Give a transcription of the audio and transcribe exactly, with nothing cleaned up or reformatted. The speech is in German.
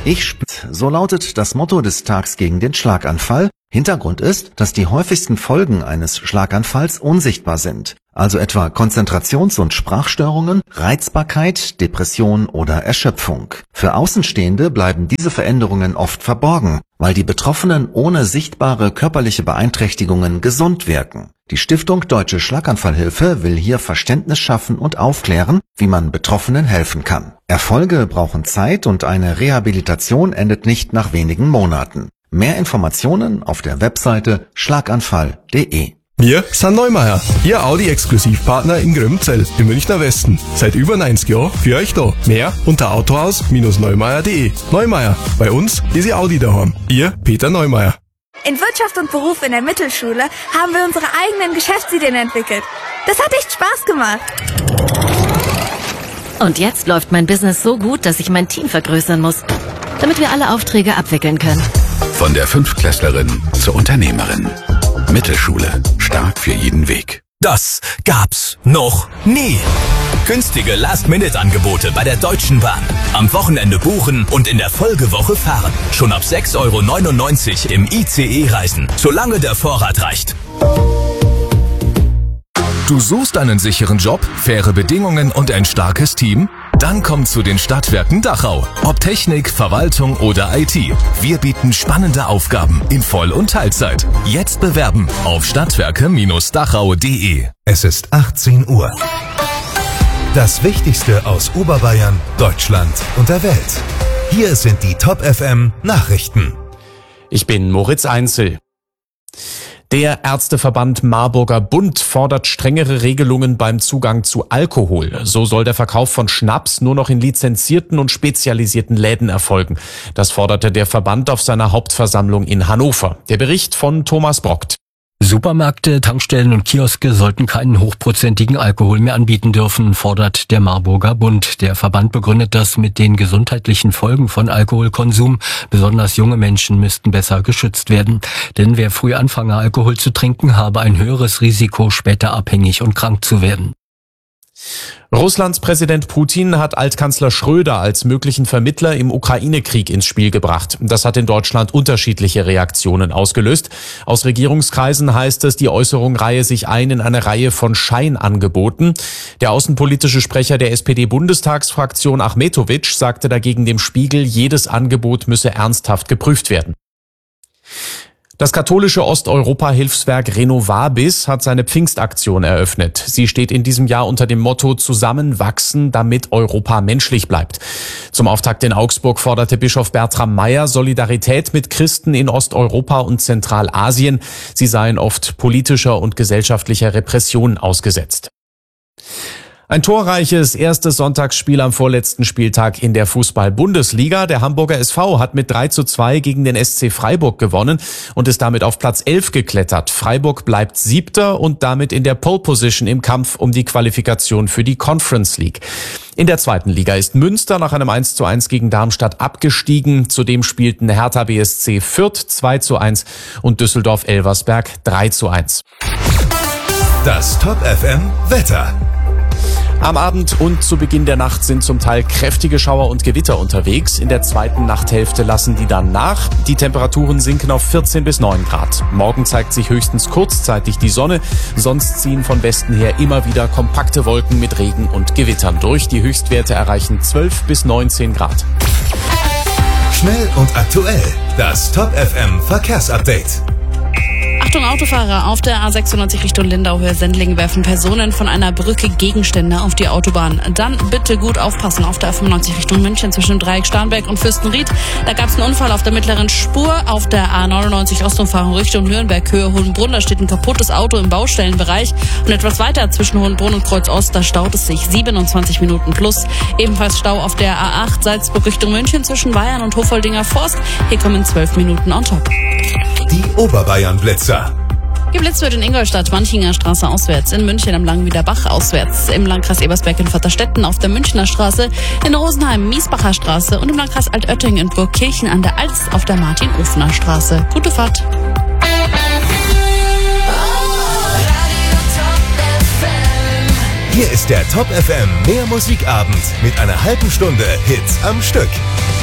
Ich spüre. So lautet das Motto des Tags gegen den Schlaganfall. Hintergrund ist, dass die häufigsten Folgen eines Schlaganfalls unsichtbar sind. Also etwa Konzentrations- und Sprachstörungen, Reizbarkeit, Depression oder Erschöpfung. Für Außenstehende bleiben diese Veränderungen oft verborgen, weil die Betroffenen ohne sichtbare körperliche Beeinträchtigungen gesund wirken. Die Stiftung Deutsche Schlaganfallhilfe will hier Verständnis schaffen und aufklären, wie man Betroffenen helfen kann. Erfolge brauchen Zeit und eine Rehabilitation endet nicht nach wenigen Monaten. Mehr Informationen auf der Webseite schlaganfall punkt de. Wir sind Neumeier, Ihr Audi-Exklusivpartner in Grömzell im Münchner Westen. Seit über neunzig Jahren für euch da. Mehr unter autohaus Bindestrich neumeier punkt de. Neumeier, bei uns ist Ihr Audi daheim. Ihr Peter Neumeier. In Wirtschaft und Beruf in der Mittelschule haben wir unsere eigenen Geschäftsideen entwickelt. Das hat echt Spaß gemacht. Und jetzt läuft mein Business so gut, dass ich mein Team vergrößern muss, damit wir alle Aufträge abwickeln können. Von der Fünftklässlerin zur Unternehmerin. Mittelschule. Stark für jeden Weg. Das gab's noch nie. Günstige Last-Minute-Angebote bei der Deutschen Bahn. Am Wochenende buchen und in der Folgewoche fahren. Schon ab sechs Euro neunundneunzig im I C E reisen, solange der Vorrat reicht. Du suchst einen sicheren Job, faire Bedingungen und ein starkes Team? Dann komm zu den Stadtwerken Dachau. Ob Technik, Verwaltung oder I T. Wir bieten spannende Aufgaben in Voll- und Teilzeit. Jetzt bewerben auf stadtwerke Bindestrich dachau punkt de. Es ist achtzehn Uhr. Das Wichtigste aus Oberbayern, Deutschland und der Welt. Hier sind die Top F M Nachrichten. Ich bin Moritz Einzel. Der Ärzteverband Marburger Bund fordert strengere Regelungen beim Zugang zu Alkohol. So soll der Verkauf von Schnaps nur noch in lizenzierten und spezialisierten Läden erfolgen. Das forderte der Verband auf seiner Hauptversammlung in Hannover. Der Bericht von Thomas Brockt. Supermärkte, Tankstellen und Kioske sollten keinen hochprozentigen Alkohol mehr anbieten dürfen, fordert der Marburger Bund. Der Verband begründet das mit den gesundheitlichen Folgen von Alkoholkonsum. Besonders junge Menschen müssten besser geschützt werden. Denn wer früh anfange, Alkohol zu trinken, habe ein höheres Risiko, später abhängig und krank zu werden. Russlands Präsident Putin hat Altkanzler Schröder als möglichen Vermittler im Ukraine-Krieg ins Spiel gebracht. Das hat in Deutschland unterschiedliche Reaktionen ausgelöst. Aus Regierungskreisen heißt es, die Äußerung reihe sich ein in eine Reihe von Scheinangeboten. Der außenpolitische Sprecher der S P D-Bundestagsfraktion Achmetowitsch sagte dagegen dem Spiegel, jedes Angebot müsse ernsthaft geprüft werden. Das katholische Osteuropa-Hilfswerk Renovabis hat seine Pfingstaktion eröffnet. Sie steht in diesem Jahr unter dem Motto Zusammenwachsen, damit Europa menschlich bleibt. Zum Auftakt in Augsburg forderte Bischof Bertram Meyer Solidarität mit Christen in Osteuropa und Zentralasien. Sie seien oft politischer und gesellschaftlicher Repression ausgesetzt. Ein torreiches erstes Sonntagsspiel am vorletzten Spieltag in der Fußball-Bundesliga. Der Hamburger S V hat mit drei zu zwei gegen den S C Freiburg gewonnen und ist damit auf Platz elf geklettert. Freiburg bleibt Siebter und damit in der Pole-Position im Kampf um die Qualifikation für die Conference League. In der zweiten Liga ist Münster nach einem eins zu eins gegen Darmstadt abgestiegen. Zudem spielten Hertha B S C Fürth zwei zu eins und Düsseldorf-Elversberg drei zu eins. Das Top F M Wetter. Am Abend und zu Beginn der Nacht sind zum Teil kräftige Schauer und Gewitter unterwegs. In der zweiten Nachthälfte lassen die dann nach. Die Temperaturen sinken auf vierzehn bis neun Grad. Morgen zeigt sich höchstens kurzzeitig die Sonne. Sonst ziehen von Westen her immer wieder kompakte Wolken mit Regen und Gewittern durch. Die Höchstwerte erreichen zwölf bis neunzehn Grad. Schnell und aktuell. Das Top F M Verkehrsupdate. Achtung Autofahrer, auf der A sechsundneunzig Richtung Lindau-Höhe-Sendling werfen Personen von einer Brücke Gegenstände auf die Autobahn. Dann bitte gut aufpassen auf der A fünfundneunzig Richtung München zwischen Dreieck Starnberg und Fürstenried. Da gab es einen Unfall auf der mittleren Spur. Auf der A neunundneunzig Ostumfahrung Richtung Nürnberg Höhe Hohenbrunn. Da steht ein kaputtes Auto im Baustellenbereich. Und etwas weiter zwischen Hohenbrunn und Kreuz Ost, da staut es sich siebenundzwanzig Minuten plus. Ebenfalls Stau auf der A acht Salzburg Richtung München zwischen Bayern und Hofoldinger Forst. Hier kommen zwölf Minuten on top. Die Oberbayern-Blitzer. Geblitzt wird in Ingolstadt, Manchinger Straße auswärts, in München am Langwiederbach auswärts, im Landkreis Ebersberg in Vaterstetten auf der Münchner Straße, in Rosenheim Miesbacher Straße und im Landkreis Altötting in Burgkirchen an der Alz auf der Martin-Ofner Straße. Gute Fahrt! Hier ist der Top F M Mehr Musikabend mit einer halben Stunde Hits am Stück.